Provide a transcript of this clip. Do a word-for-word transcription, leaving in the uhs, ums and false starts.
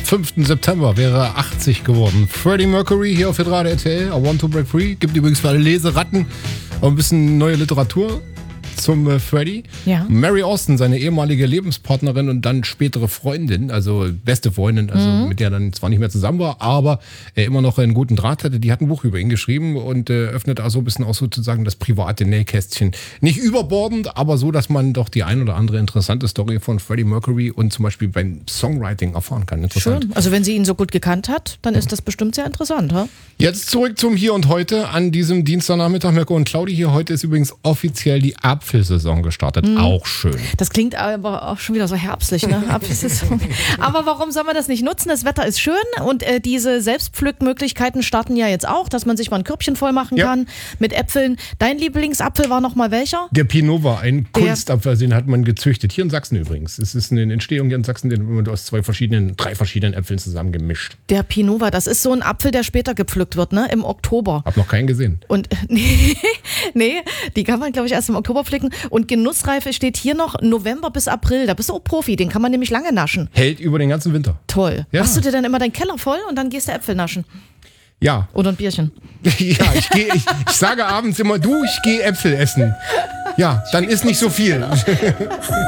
fünften September wäre er achtzig geworden. Freddie Mercury hier auf Hitradio R T L, I Want to Break Free. Gibt übrigens für alle Leseratten auch ein bisschen neue Literatur zum äh, Freddie. Ja. Mary Austin, seine ehemalige Lebenspartnerin und dann spätere Freundin, also beste Freundin, also Mhm. mit der er dann zwar nicht mehr zusammen war, aber er immer noch einen guten Draht hatte. Die hat ein Buch über ihn geschrieben und äh, öffnet also ein bisschen auch sozusagen das private Nähkästchen. Nicht überbordend, aber so, dass man doch die ein oder andere interessante Story von Freddie Mercury und zum Beispiel beim Songwriting erfahren kann. Interessant. Schön. Also wenn sie ihn so gut gekannt hat, dann ist das bestimmt sehr interessant. Ha? Jetzt zurück zum Hier und Heute an diesem Dienstagnachmittag. Mirko und Claudi hier. Heute ist übrigens offiziell die Apfelsaison gestartet. Mhm. Auch schön. Das klingt aber auch schon wieder so herbstlich, ne? Apfelsaison. Aber warum soll man das nicht nutzen? Das Wetter ist schön und äh, diese Selbstpflückmöglichkeiten starten ja jetzt auch, dass man sich mal ein Körbchen voll machen Ja. kann mit Äpfeln. Dein Lieblingsapfel war noch mal welcher? Der Pinot, ein Der- Kunstapfel, den hat man gezüchtet. Hier in Sachsen übrigens. Es ist eine Entstehung hier in Sachsen, den wird aus zwei verschiedenen, drei verschiedenen Äpfeln zusammengemischt. Der Pinova, das ist so ein Apfel, der später gepflückt wird, ne? Im Oktober. Hab noch keinen gesehen. Und nee, nee, die kann man, glaube ich, erst im Oktober pflücken. Und Genussreife steht hier noch November bis April. Da bist du auch Profi, den kann man nämlich lange naschen. Hält über den ganzen Winter. Toll. Ja. Machst du dir dann immer deinen Keller voll und dann gehst du Äpfel naschen? Ja. Oder ein Bierchen? Ja, ich, geh, ich, ich sage abends immer, du, ich gehe Äpfel essen. Ja, dann ist nicht so viel.